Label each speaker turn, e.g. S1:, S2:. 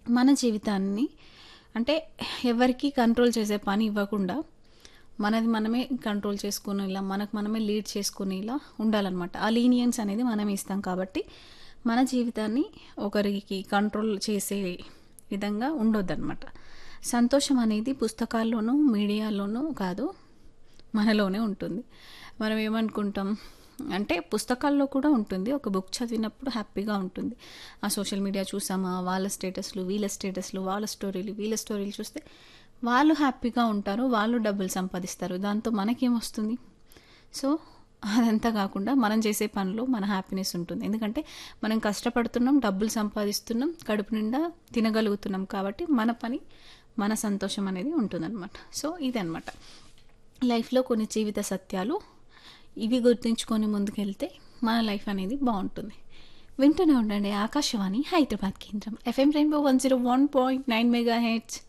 S1: మన జీవితాన్ని అంటే ఎవరికీ కంట్రోల్ చేసే పని ఇవ్వకుండా మనది మనమే కంట్రోల్ చేసుకునేలా, మనకు మనమే లీడ్ చేసుకునేలా ఉండాలన్నమాట. ఆ లీనియన్స్ అనేది మనం ఇస్తాం కాబట్టి మన జీవితాన్ని ఒకరికి కంట్రోల్ చేసే విధంగా ఉండొద్దన్నమాట. సంతోషం అనేది పుస్తకాల్లోనూ, మీడియాలోనూ కాదు, మనలోనే ఉంటుంది. మనం ఏమనుకుంటాం అంటే పుస్తకాల్లో కూడా ఉంటుంది. ఒక బుక్ చదివినప్పుడు హ్యాపీగా ఉంటుంది. ఆ సోషల్ మీడియా చూసామా, వాళ్ళ స్టేటస్లు, వీళ్ళ స్టేటస్లు, వాళ్ళ స్టోరీలు, వీళ్ళ స్టోరీలు చూస్తే వాళ్ళు హ్యాపీగా ఉంటారు, వాళ్ళు డబ్బులు సంపాదిస్తారు. దాంతో మనకేమొస్తుంది? సో అదంతా కాకుండా మనం చేసే పనిలో మన హ్యాపీనెస్ ఉంటుంది. ఎందుకంటే మనం కష్టపడుతున్నాం, డబ్బులు సంపాదిస్తున్నాం, కడుపు నిండా తినగలుగుతున్నాం కాబట్టి మన పని, మన సంతోషం అనేది ఉంటుందన్నమాట. సో ఇదన్నమాట లైఫ్లో కొన్ని జీవిత సత్యాలు. ఇవి గుర్తుంచుకొని ముందుకెళ్తే మన లైఫ్ అనేది బాగుంటుంది. వింటూనే ఉండండి ఆకాశవాణి హైదరాబాద్ కేంద్రం FM రెయిన్బో 101.9 మెగాహెర్ట్జ్.